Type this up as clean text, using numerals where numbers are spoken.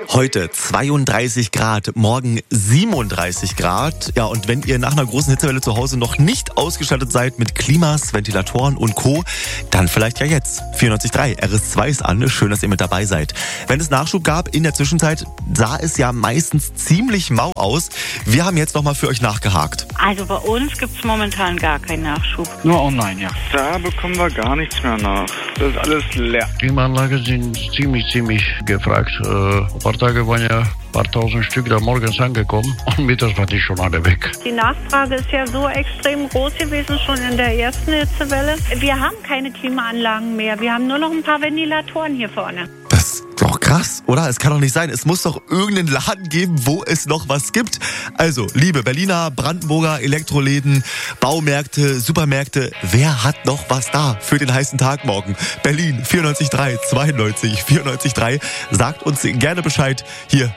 Heute 32 Grad, morgen 37 Grad. Ja, und wenn ihr nach einer großen Hitzewelle zu Hause noch nicht ausgestattet seid mit Klimas, Ventilatoren und Co., dann vielleicht ja jetzt. 94.3 RS2 ist an. Schön, dass ihr mit dabei seid. Wenn es Nachschub gab in der Zwischenzeit, sah es ja meistens ziemlich mau aus. Wir haben jetzt nochmal für euch nachgehakt. Also bei uns gibt es momentan gar keinen Nachschub. Nur online, ja. Da bekommen wir gar nichts mehr nach. Das ist alles leer. Klimaanlagen sind ziemlich gefragt. Ein paar Tage waren ja ein paar tausend Stück da morgens angekommen und mittags waren die schon alle weg. Die Nachfrage ist ja so extrem groß gewesen schon in der ersten Hitzewelle. Wir haben keine Klimaanlagen mehr. Wir haben nur noch ein paar Ventilatoren hier vorne. Das ist doch krass, oder? Es kann doch nicht sein. Es muss doch irgendeinen Laden geben, wo es noch was gibt. Also, liebe Berliner, Brandenburger, Elektroläden, Baumärkte, Supermärkte, wer hat noch was da für den heißen Tag morgen? Berlin 94.3, 92, 94.3. Sagt uns gerne Bescheid hier